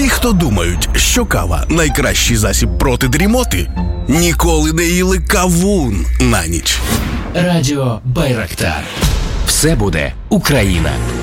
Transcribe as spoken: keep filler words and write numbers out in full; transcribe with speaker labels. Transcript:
Speaker 1: Ті, хто думають, що кава – найкращий засіб проти дрімоти, ніколи не їли кавун на ніч.
Speaker 2: Радіо Байрактар. Все буде Україна.